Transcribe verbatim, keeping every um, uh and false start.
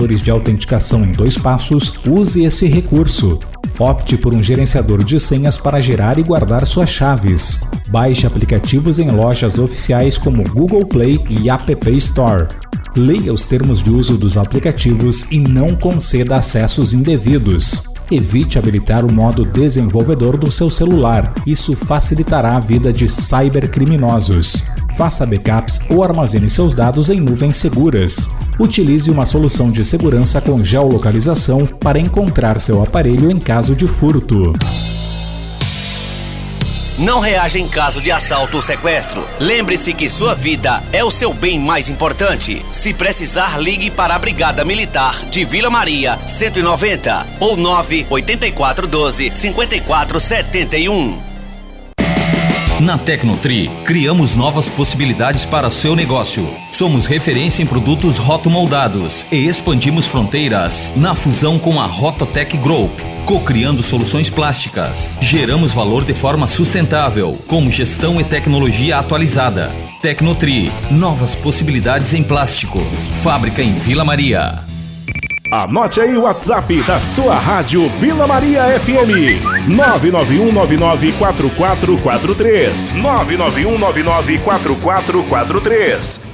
fatores de autenticação em dois passos, use esse recurso. Opte por um gerenciador de senhas para gerar e guardar suas chaves. Baixe aplicativos em lojas oficiais como Google Play e App Store. Leia os termos de uso dos aplicativos e não conceda acessos indevidos. Evite habilitar o modo desenvolvedor do seu celular. Isso facilitará a vida de cybercriminosos. Faça backups ou armazene seus dados em nuvens seguras. Utilize uma solução de segurança com geolocalização para encontrar seu aparelho em caso de furto. Não reaja em caso de assalto ou sequestro. Lembre-se que sua vida é o seu bem mais importante. Se precisar, ligue para a Brigada Militar de Vila Maria cento e noventa ou nove oito quatro um dois cinco quatro sete um. Na Tecnotri, criamos novas possibilidades para o seu negócio. Somos referência em produtos rotomoldados e expandimos fronteiras na fusão com a Rototec Group, co-criando soluções plásticas. Geramos valor de forma sustentável, como gestão e tecnologia atualizada. Tecnotri, novas possibilidades em plástico. Fábrica em Vila Maria. Anote aí o WhatsApp da sua rádio Vila Maria F M. nove nove um nove nove quatro quatro quatro três. nove nove um nove nove quatro quatro quatro três.